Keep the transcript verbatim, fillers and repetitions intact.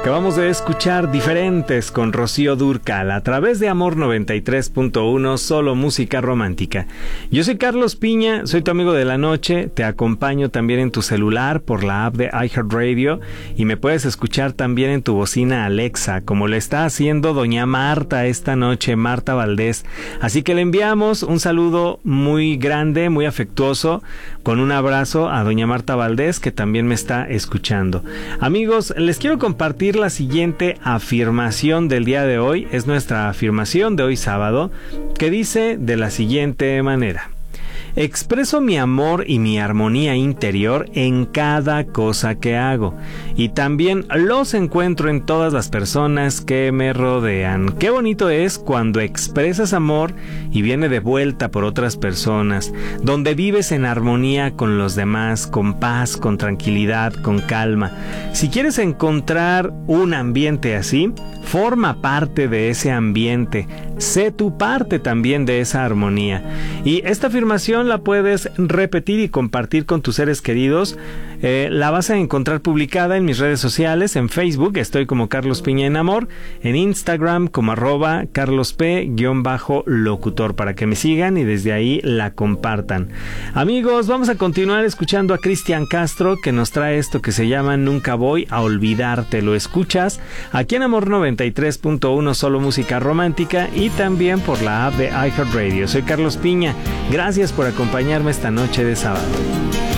Acabamos de escuchar Diferentes con Rocío Dúrcal a través de Amor noventa y tres punto uno, solo música romántica. Yo soy Carlos Piña, soy tu amigo de la noche, te acompaño también en tu celular por la app de iHeartRadio y me puedes escuchar también en tu bocina Alexa, como le está haciendo doña Marta esta noche, Marta Valdés. Así que le enviamos un saludo muy grande, muy afectuoso, con un abrazo a doña Marta Valdés, que también me está escuchando. Amigos, les quiero compartir la siguiente afirmación del día de hoy. Es nuestra afirmación de hoy sábado, que dice de la siguiente manera: expreso mi amor y mi armonía interior en cada cosa que hago, y también los encuentro en todas las personas que me rodean. Qué bonito es cuando expresas amor y viene de vuelta por otras personas, donde vives en armonía con los demás, con paz, con tranquilidad, con calma. Si quieres encontrar un ambiente así, forma parte de ese ambiente, sé tu parte también de esa armonía. Y esta afirmación la puedes repetir y compartir con tus seres queridos. Eh, la vas a encontrar publicada en mis redes sociales. En Facebook estoy como Carlos Piña en Amor, en Instagram como arroba carlosp-locutor, para que me sigan y desde ahí la compartan. Amigos, vamos a continuar escuchando a Cristian Castro, que nos trae esto que se llama Nunca Voy a Olvidarte. Lo escuchas aquí en Amor noventa y tres punto uno, solo música romántica, y también por la app de iHeartRadio. Soy Carlos Piña, gracias por acompañarme esta noche de sábado.